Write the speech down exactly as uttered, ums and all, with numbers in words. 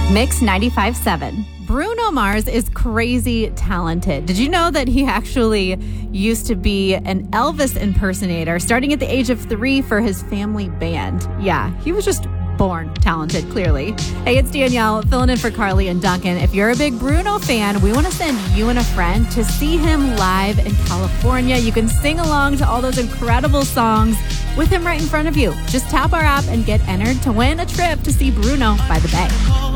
Mix ninety-five point seven. Bruno Mars is crazy talented. Did you know that he actually used to be an Elvis impersonator starting at the age of three for his family band? Yeah, he was just born talented, clearly. Hey, it's Danielle filling in for Carly and Duncan. If you're a big Bruno fan, we want to send you and a friend to see him live in California. You can sing along to all those incredible songs with him right in front of you. Just tap our app and get entered to win a trip to see Bruno by the Bay.